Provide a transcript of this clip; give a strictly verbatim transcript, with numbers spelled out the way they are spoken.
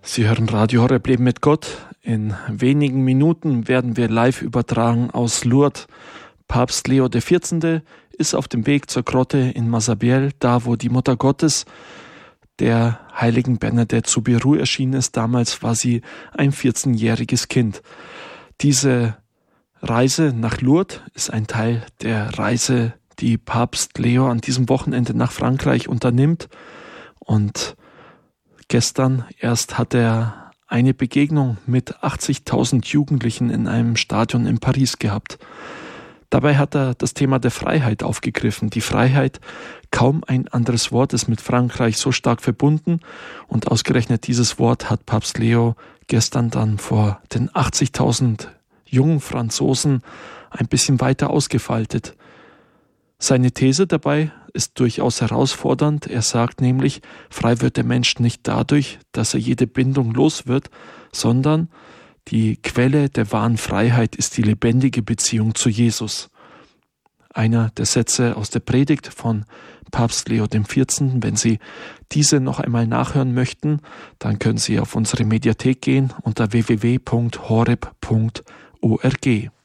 Sie hören Radio Horeb Leben mit Gott. In wenigen Minuten werden wir live übertragen aus Lourdes. Papst Leo der vierzehnte. ist auf dem Weg zur Grotte in Massabielle, da wo die Mutter Gottes der heiligen Bernadette Soubirous erschienen ist. Damals war sie ein vierzehnjähriges Kind. Diese Reise nach Lourdes ist ein Teil der Reise, die Papst Leo an diesem Wochenende nach Frankreich unternimmt. Und gestern erst hat er eine Begegnung mit achtzigtausend Jugendlichen in einem Stadion in Paris gehabt. Dabei hat er das Thema der Freiheit aufgegriffen. Die Freiheit, kaum ein anderes Wort ist mit Frankreich so stark verbunden. Und ausgerechnet dieses Wort hat Papst Leo gestern dann vor den achtzigtausend jungen Franzosen ein bisschen weiter ausgefaltet. Seine These dabei ist durchaus herausfordernd. Er sagt nämlich, frei wird der Mensch nicht dadurch, dass er jede Bindung los wird, sondern die Quelle der wahren Freiheit ist die lebendige Beziehung zu Jesus. Einer der Sätze aus der Predigt von Papst Leo der vierzehnte. Wenn Sie diese noch einmal nachhören möchten, dann können Sie auf unsere Mediathek gehen unter w w w punkt horeb punkt org.